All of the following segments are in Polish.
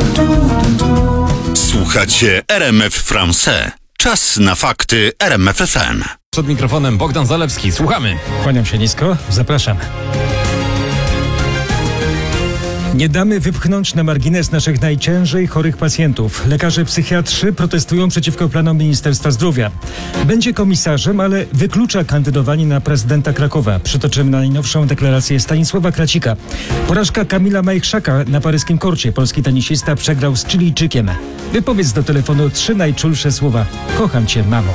Słuchacie RMF France. Czas na fakty RMF FM. Przed mikrofonem Bogdan Zalewski. Słuchamy. Kłaniam się nisko, zapraszam. Nie damy wypchnąć na margines naszych najciężej chorych pacjentów. Lekarze psychiatrzy protestują przeciwko planom Ministerstwa Zdrowia. Będzie komisarzem, ale wyklucza kandydowanie na prezydenta Krakowa. Przytoczymy najnowszą deklarację Stanisława Kracika. Porażka Kamila Majchrzaka na paryskim korcie. Polski tenisista przegrał z Chilijczykiem. Wypowiedz do telefonu 3 najczulsze słowa. Kocham cię, mamo.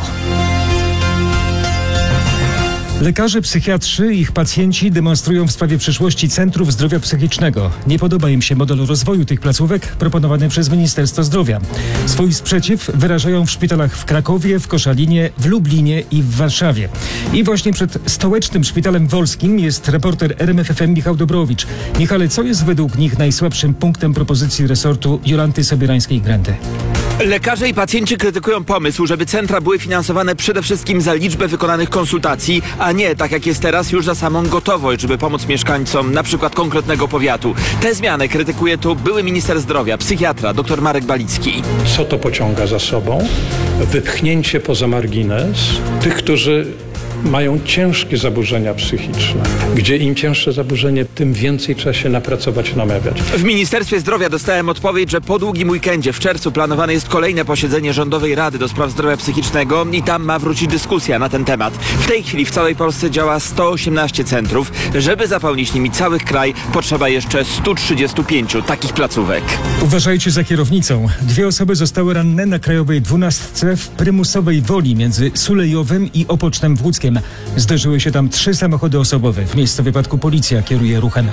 Lekarze, psychiatrzy i ich pacjenci demonstrują w sprawie przyszłości centrów zdrowia psychicznego. Nie podoba im się model rozwoju tych placówek proponowany przez Ministerstwo Zdrowia. Swój sprzeciw wyrażają w szpitalach w Krakowie, w Koszalinie, w Lublinie i w Warszawie. I właśnie przed Stołecznym Szpitalem Wolskim jest reporter RMF FM Michał Dobrowicz. Michale, co jest według nich najsłabszym punktem propozycji resortu Jolanty Sobieраńskiej-Grendy? Lekarze i pacjenci krytykują pomysł, żeby centra były finansowane przede wszystkim za liczbę wykonanych konsultacji, a nie, tak jak jest teraz, już za samą gotowość, żeby pomóc mieszkańcom na przykład konkretnego powiatu. Tę zmianę krytykuje tu były minister zdrowia, psychiatra dr Marek Balicki. Co to pociąga za sobą? Wypchnięcie poza margines tych, którzy mają ciężkie zaburzenia psychiczne. Gdzie im cięższe zaburzenie, tym więcej trzeba się napracować, namawiać. W Ministerstwie Zdrowia dostałem odpowiedź, że po długim weekendzie w czerwcu planowane jest kolejne posiedzenie Rządowej Rady do Spraw Zdrowia Psychicznego i tam ma wrócić dyskusja na ten temat. W tej chwili w całej Polsce działa 118 centrów. Żeby zapełnić nimi cały kraj, potrzeba jeszcze 135 takich placówek. Uważajcie za kierownicą. 2 osoby zostały ranne na Krajowej 12 w Prymusowej Woli między Sulejowem i Opocznem w Łódzkiem. Zdarzyły się tam 3 samochody osobowe. W miejscu wypadku policja kieruje ruchem.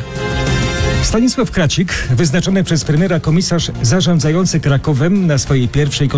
Stanisław Kracik, wyznaczony przez premiera komisarz zarządzający Krakowem na swojej pierwszej